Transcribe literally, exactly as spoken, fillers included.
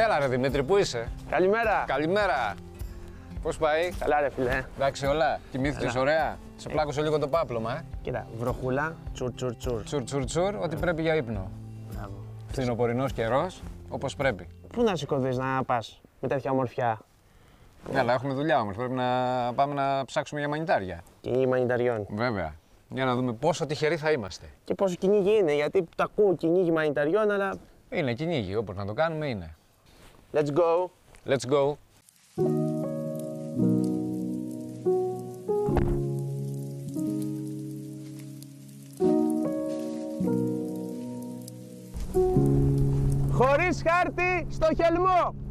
Έλα ρε Δημήτρη, πού είσαι? Καλημέρα. Καλημέρα. Πώς πάει? Καλά ρε φίλε. Εντάξει όλα, κοιμήθηκες ωραία? Σε πλάκωσε λίγο το πάπλωμα, ε? Κοίτα, βροχούλα, τσουρ τσουρ τσουρ. Τσουρ τσουρ τσουρ, ό,τι πρέπει για ύπνο. Μπράβο. Φθινοπορεινός καιρός, όπως πρέπει. Πού να σηκωθείς να πας με τέτοια ομορφιά? Ναι, αλλά έχουμε δουλειά όμως, πρέπει να πάμε να ψάξουμε για μανιτάρια. Κυνήγι μανιταριών. Βέβαια. Για να δούμε πόσο τυχεροί θα είμαστε. Και πόσο κυνήγι είναι, γιατί τα ακούω κυνήγι μανιταριών, αλλά. Είναι κυνήγι, όπως να το κάνουμε είναι. Let's go. Let's go. Χωρίς χάρτη στο χελμό.